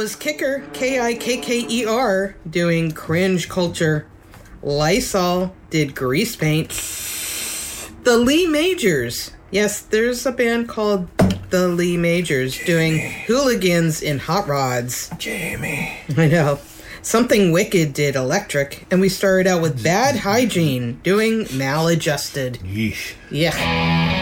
was Kicker, Kikker, doing Cringe Culture. Lysol did Grease Paint. The Lee Majors. Yes, there's a band called The Lee Majors doing Hooligans in Hot Rods. Jamie. I know. Something Wicked did Electric. And we started out with Bad Hygiene doing Maladjusted. Yeesh. Yeah.